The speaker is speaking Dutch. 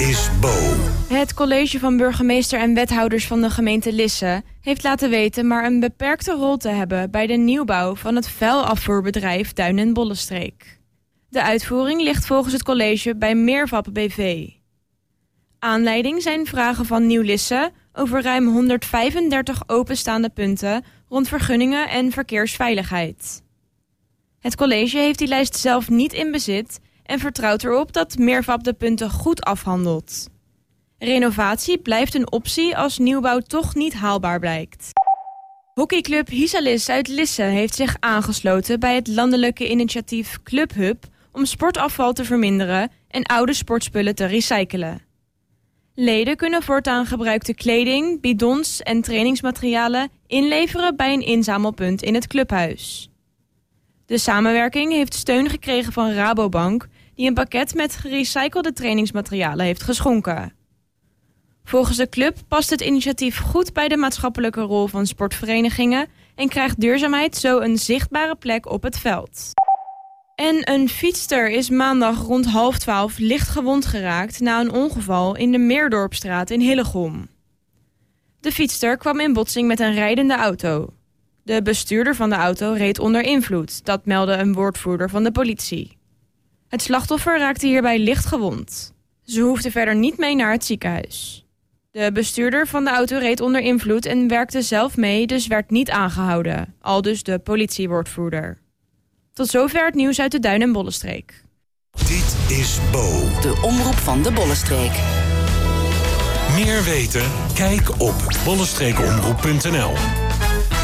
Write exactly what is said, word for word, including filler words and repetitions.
is Bo. Het college van burgemeester en wethouders van de gemeente Lisse heeft laten weten maar een beperkte rol te hebben bij de nieuwbouw van het vuilafvoerbedrijf Duin- en Bollenstreek. De uitvoering ligt volgens het college bij Meervap B V. Aanleiding zijn vragen van Nieuw Lisse over ruim honderdvijfendertig openstaande punten rond vergunningen en verkeersveiligheid. Het college heeft die lijst zelf niet in bezit en vertrouwt erop dat Meervap de punten goed afhandelt. Renovatie blijft een optie als nieuwbouw toch niet haalbaar blijkt. Hockeyclub Hisalis uit Lisse heeft zich aangesloten bij het landelijke initiatief Clubhub om sportafval te verminderen en oude sportspullen te recyclen. Leden kunnen voortaan gebruikte kleding, bidons en trainingsmaterialen inleveren bij een inzamelpunt in het clubhuis. De samenwerking heeft steun gekregen van Rabobank, die een pakket met gerecyclede trainingsmaterialen heeft geschonken. Volgens de club past het initiatief goed bij de maatschappelijke rol van sportverenigingen en krijgt duurzaamheid zo een zichtbare plek op het veld. En een fietster is maandag rond half twaalf licht gewond geraakt na een ongeval in de Meerdorpstraat in Hillegom. De fietster kwam in botsing met een rijdende auto. De bestuurder van de auto reed onder invloed, dat meldde een woordvoerder van de politie. Het slachtoffer raakte hierbij licht gewond. Ze hoefde verder niet mee naar het ziekenhuis. De bestuurder van de auto reed onder invloed en werkte zelf mee, dus werd niet aangehouden, aldus de politiewoordvoerder. Tot zover het nieuws uit de Duin- en Bollenstreek. Dit is Bo. De omroep van de Bollenstreek. Meer weten? Kijk op bollenstreekomroep punt n l.